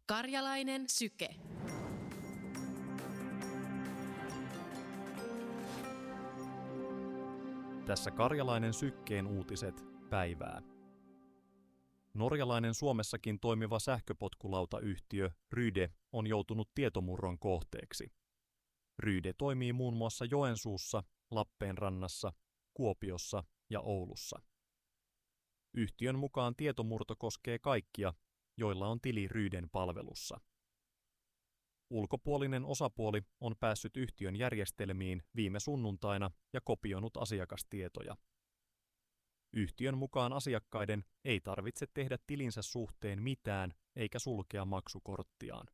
Karjalainen syke. Tässä Karjalainen sykkeen uutiset päivää. Norjalainen Suomessakin toimiva sähköpotkulautayhtiö Ryde on joutunut tietomurron kohteeksi. Ryde toimii muun muassa Joensuussa, Lappeenrannassa, Kuopiossa ja Oulussa. Yhtiön mukaan tietomurto koskee kaikkia, joilla on tili Ryden palvelussa. Ulkopuolinen osapuoli on päässyt yhtiön järjestelmiin viime sunnuntaina ja kopioinut asiakastietoja. Yhtiön mukaan asiakkaiden ei tarvitse tehdä tilinsä suhteen mitään eikä sulkea maksukorttiaan.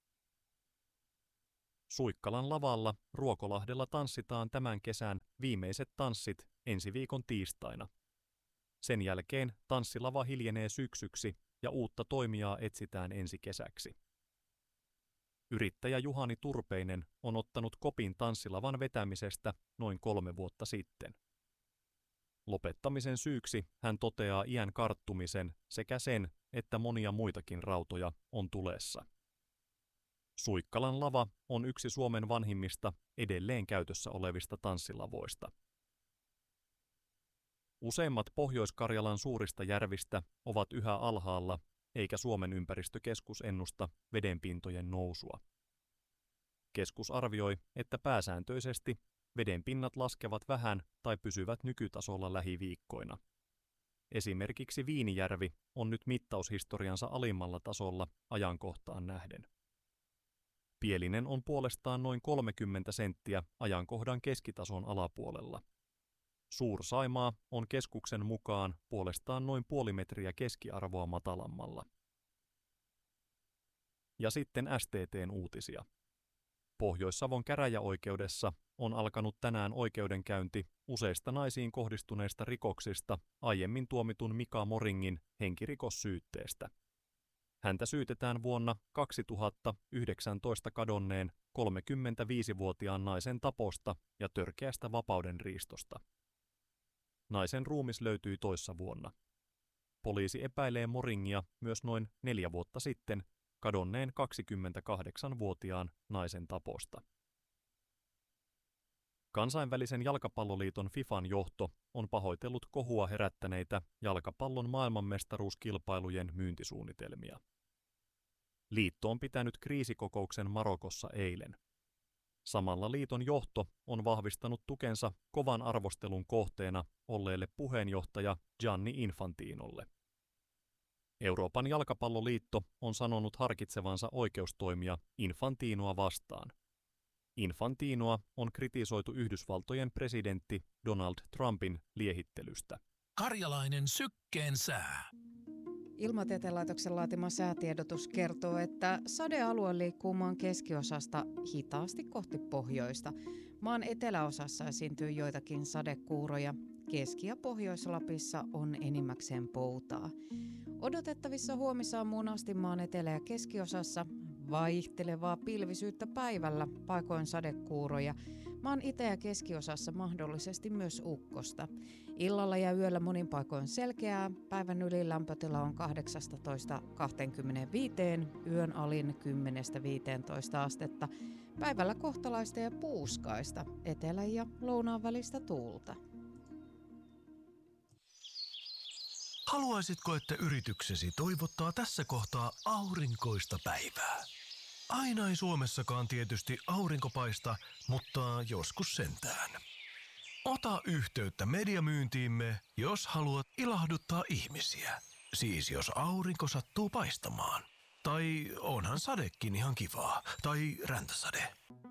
Suikkalan lavalla Ruokolahdella tanssitaan tämän kesän viimeiset tanssit ensi viikon tiistaina. Sen jälkeen tanssilava hiljenee syksyksi ja uutta toimijaa etsitään ensi kesäksi. Yrittäjä Juhani Turpeinen on ottanut kopin tanssilavan vetämisestä noin 3 vuotta sitten. Lopettamisen syyksi hän toteaa iän karttumisen sekä sen, että monia muitakin rautoja on tulessa. Suikkalan lava on yksi Suomen vanhimmista edelleen käytössä olevista tanssilavoista. Useimmat Pohjois-Karjalan suurista järvistä ovat yhä alhaalla, eikä Suomen ympäristökeskus ennusta vedenpintojen nousua. Keskus arvioi, että pääsääntöisesti vedenpinnat laskevat vähän tai pysyvät nykytasolla lähiviikkoina. Esimerkiksi Viinijärvi on nyt mittaushistoriansa alimmalla tasolla ajankohtaan nähden. Pielinen on puolestaan noin 30 senttiä ajankohdan keskitason alapuolella. Suur-Saimaa on keskuksen mukaan puolestaan noin 0,5 metriä keskiarvoa matalammalla. Ja sitten STT:n uutisia. Pohjois-Savon käräjäoikeudessa on alkanut tänään oikeudenkäynti useista naisiin kohdistuneista rikoksista aiemmin tuomitun Mika Moringin henkirikossyytteestä. Häntä syytetään vuonna 2019 kadonneen 35-vuotiaan naisen taposta ja törkeästä vapaudenriistosta. Naisen ruumis löytyi toissa vuonna. Poliisi epäilee Moringia myös noin 4 vuotta sitten kadonneen 28-vuotiaan naisen taposta. Kansainvälisen jalkapalloliiton FIFAn johto on pahoitellut kohua herättäneitä jalkapallon maailmanmestaruuskilpailujen myyntisuunnitelmia. Liitto on pitänyt kriisikokouksen Marokossa eilen. Samalla liiton johto on vahvistanut tukensa kovan arvostelun kohteena olleelle puheenjohtaja Gianni Infantinolle. Euroopan jalkapalloliitto on sanonut harkitsevansa oikeustoimia Infantinoa vastaan. Infantinoa on kritisoitu Yhdysvaltojen presidentti Donald Trumpin liehittelystä. Karjalainen sykkeen sää. Ilmatieteen laitoksen laatima säätiedotus kertoo, että sadealue liikkuu maan keskiosasta hitaasti kohti pohjoista. Maan eteläosassa esiintyy joitakin sadekuuroja. Keski- ja Pohjois-Lapissa on enimmäkseen poutaa. Odotettavissa huomisaamuun asti maan etelä- ja keskiosassa vaihtelevaa pilvisyyttä päivällä, paikoin sadekuuroja. Maan itä- ja keskiosassa mahdollisesti myös ukkosta. Illalla ja yöllä monin paikoin selkeää. Päivän ylin lämpötila on 18–25, yön alin 10–15 astetta. Päivällä kohtalaista ja puuskaista, etelä- ja lounaan välistä tuulta. Haluaisitko, että yrityksesi toivottaa tässä kohtaa aurinkoista päivää? Aina ei Suomessakaan tietysti aurinko paista, mutta joskus sentään. Ota yhteyttä mediamyyntiimme, jos haluat ilahduttaa ihmisiä. Siis jos aurinko sattuu paistamaan. Tai onhan sadekin ihan kivaa. Tai räntäsade.